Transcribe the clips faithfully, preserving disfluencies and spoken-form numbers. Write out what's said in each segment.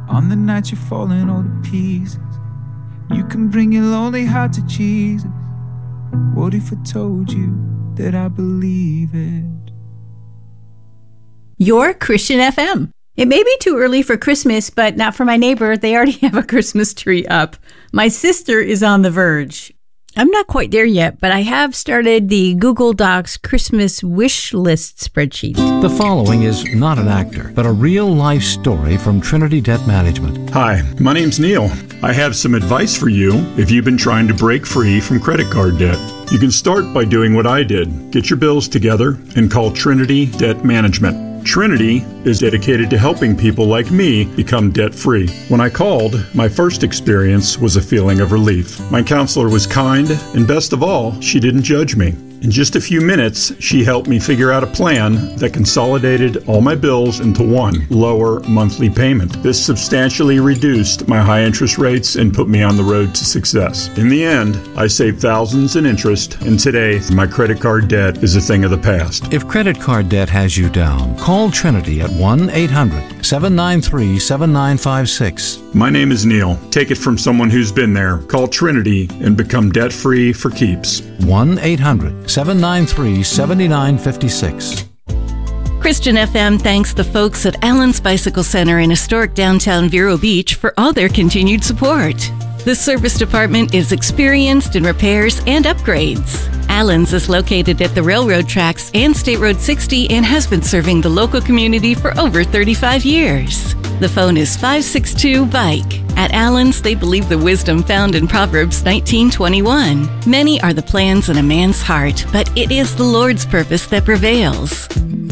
On the night you're falling all to pieces, you can bring your lonely heart to Jesus. What if I told you that I believe it? Your Christian F M. It may be too early for Christmas, but not for my neighbor. They already have a Christmas tree up. My sister is on the verge. I'm not quite there yet, but I have started the Google Docs Christmas wish list spreadsheet. The following is not an actor, but a real-life story from Trinity Debt Management. Hi, my name's Neil. I have some advice for you if you've been trying to break free from credit card debt. You can start by doing what I did. Get your bills together and call Trinity Debt Management. Trinity is dedicated to helping people like me become debt-free. When I called, my first experience was a feeling of relief. My counselor was kind, and best of all, she didn't judge me. In just a few minutes, she helped me figure out a plan that consolidated all my bills into one lower monthly payment. This substantially reduced my high interest rates and put me on the road to success. In the end, I saved thousands in interest, and today, my credit card debt is a thing of the past. If credit card debt has you down, call Trinity at one eight hundred seven nine three seven nine five six. My name is Neil. Take it from someone who's been there. Call Trinity and become debt-free for keeps. one eight hundred seven nine three seven nine five six. Christian F M thanks the folks at Allen's Bicycle Center in historic downtown Vero Beach for all their continued support. The service department is experienced in repairs and upgrades. Allen's is located at the railroad tracks and State Road sixty and has been serving the local community for over thirty-five years. The phone is five six two bike. At Allen's, they believe the wisdom found in Proverbs nineteen twenty-one. Many are the plans in a man's heart, but it is the Lord's purpose that prevails.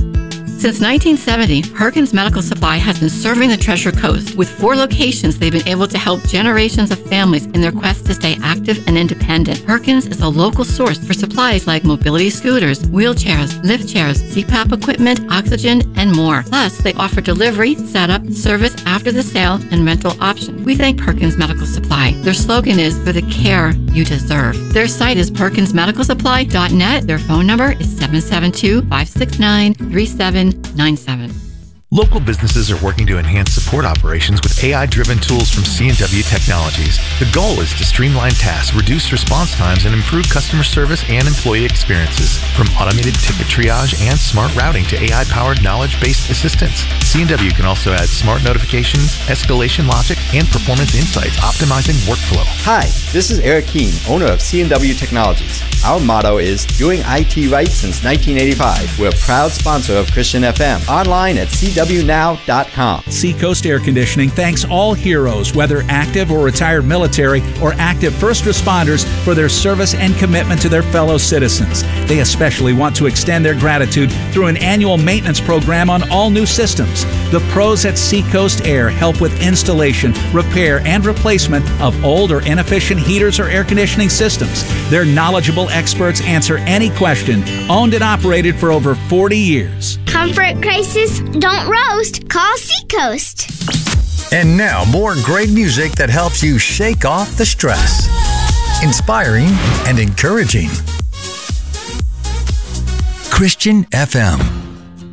Since nineteen seventy, Perkins Medical Supply has been serving the Treasure Coast. With four locations, they've been able to help generations of families in their quest to stay active and independent. Perkins is a local source for supplies like mobility scooters, wheelchairs, lift chairs, C PAP equipment, oxygen, and more. Plus, they offer delivery, setup, service after the sale, and rental options. We thank Perkins Medical Supply. Their slogan is for the care you deserve. Their site is perkins medical supply dot net. Their phone number is seven seven two, five six nine, three seven nine seven. Local businesses are working to enhance support operations with A I-driven tools from C and W Technologies. The goal is to streamline tasks, reduce response times, and improve customer service and employee experiences. From automated ticket triage and smart routing to A I-powered knowledge-based assistance, C and W can also add smart notifications, escalation logic, and performance insights, optimizing workflow. Hi, this is Eric Keene, owner of C and W Technologies. Our motto is doing I T right since nineteen eighty-five. We're a proud sponsor of Christian F M. Online at c w now dot com. Seacoast Air Conditioning thanks all heroes, whether active or retired military or active first responders, for their service and commitment to their fellow citizens. They especially want to extend their gratitude through an annual maintenance program on all new systems. The pros at Seacoast Air help with installation, repair, and replacement of old or inefficient heaters or air conditioning systems. Their knowledgeable experts answer any question. Owned and operated for over forty years. Comfort crisis? Don't roast. Call Seacoast. And now, more great music that helps you shake off the stress. Inspiring and encouraging. Christian F M.